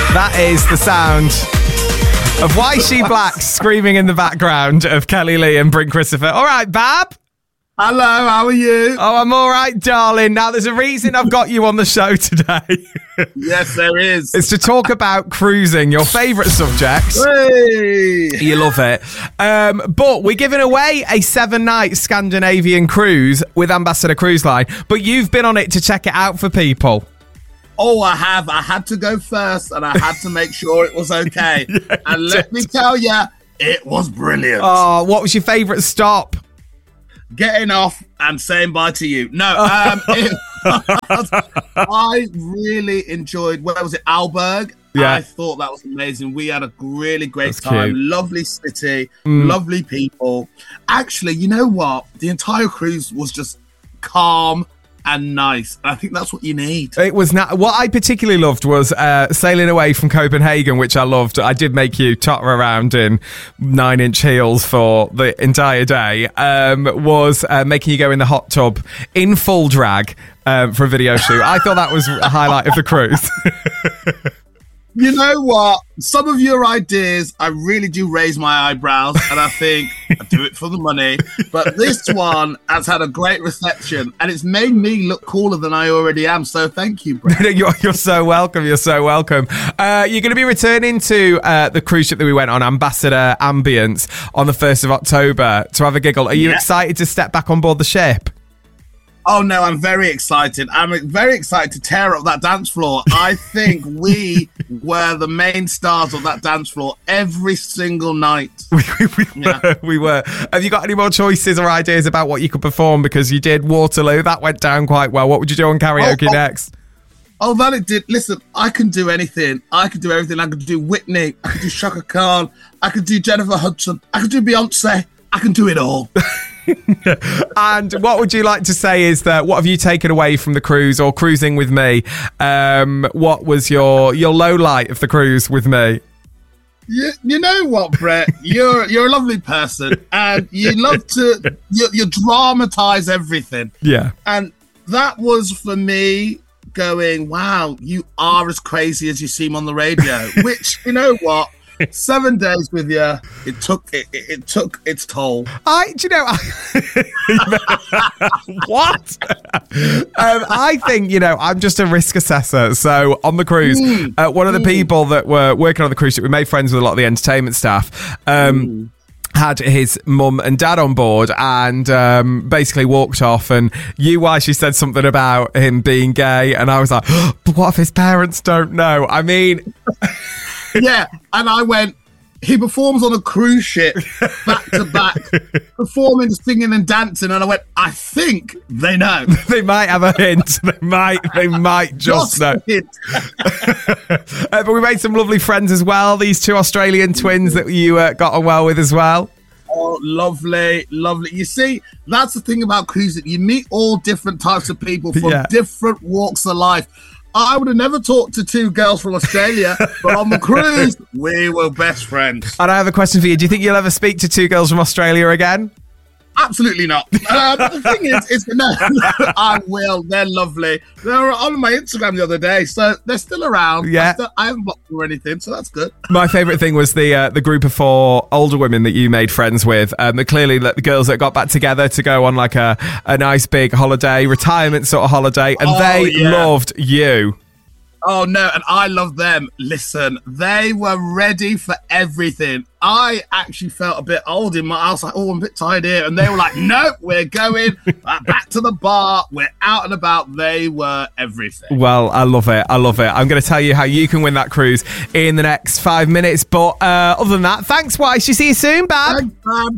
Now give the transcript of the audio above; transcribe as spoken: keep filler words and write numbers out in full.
That is the sound of Why She Black screaming in the background of Kelly Lee and Bryn Christopher. All right, Bab. Hello, how are you? Oh, I'm all right, darling. Now, there's a reason I've got you on the show today. Yes, there is. It's to talk about cruising, your favourite subject. Hey! You love it. Um, but we're giving away a seven-night Scandinavian cruise with Ambassador Cruise Line. But you've been on it to check it out for people. Oh, I have. I had to go first, and I had to make sure it was okay. Yeah, and let did. me tell you, it was brilliant. Oh, what was your favourite stop? Getting off and saying bye to you. No, um, it, I really enjoyed, where was it, Aalborg? Yeah. I thought that was amazing. We had a really great That's time. cute. Lovely city, Mm. lovely people. Actually, you know what? The entire cruise was just calm and nice. I think that's what you need. It was not. What I particularly loved was uh, sailing away from Copenhagen, which I loved. I did make you totter around in nine-inch heels for the entire day. Um, was uh, making you go in the hot tub in full drag um, for a video shoot. I thought that was a highlight of the cruise. You know what? Some of your ideas, I really do raise my eyebrows, and I think I do it for the money. But this one has had a great reception, and it's made me look cooler than I already am. So thank you, Brett. you're, you're so welcome. You're so welcome. Uh, you're going to be returning to uh, the cruise ship that we went on, Ambassador Ambience, on the first of October to have a giggle. Are you Yeah. excited to step back on board the ship? Oh, no, I'm very excited. I'm very excited to tear up that dance floor. I think we were the main stars of that dance floor every single night. We, we, Yeah. were, we were. Have you got any more choices or ideas about what you could perform? Because you did Waterloo. That went down quite well. What would you do on karaoke Oh, oh. next? Oh, that it did. Listen, I can do anything. I could do everything. I could do Whitney. I could do Shaka Khan. I could do Jennifer Hudson. I could do Beyonce. I can do it all. And what would you like to say is that what have you taken away from the cruise or cruising with me? Um, what was your your low light of the cruise with me? You, you know what, Brett? You're you're a lovely person, and you love to you, you dramatize everything. Yeah. And that was for me going, wow, you are as crazy as you seem on the radio. Which, you know what? Seven days with you, it took it, it, it took its toll. I, do you know, I, what? um, I think, you know, I'm just a risk assessor. So on the cruise, Mm. uh, one of the Mm. people that were working on the cruise ship, we made friends with a lot of the entertainment staff. Um, Mm. had his mum and dad on board and um, basically walked off, and you why she said something about him being gay, and I was like, oh, but what if his parents don't know? I mean... Yeah, and I went, he performs on a cruise ship, back to back, performing, singing and dancing, and I went, I think they know. They might have a hint. They might. They might just, Just know. a hint. Uh, but we made some lovely friends as well. These two Australian twins that you uh, got on well with as well. Oh, lovely, lovely. You see, that's the thing about cruising. You meet all different types of people from Yeah. different walks of life. I would have never talked to two girls from Australia, but on the cruise, we were best friends. And I have a question for you. Do you think you'll ever speak to two girls from Australia again? Absolutely not. Uh, but the thing is, is no, no, I will. They're lovely. They were on my Instagram the other day, so they're still around. Yeah. I, still, I haven't blocked them or anything, so that's good. My favourite thing was the uh, the group of four older women that you made friends with. Um, clearly, the girls that got back together to go on like a, a nice big holiday, retirement sort of holiday, and Oh, they yeah. loved you. Oh, no, and I love them. Listen, they were ready for everything. I actually felt a bit old in my house, like, oh, I'm a bit tired here. And they were like, nope, we're going uh, back to the bar. We're out and about. They were everything. Well, I love it. I love it. I'm going to tell you how you can win that cruise in the next five minutes. But uh, other than that, thanks, Weiss. You see you soon, Bab. Thanks, man.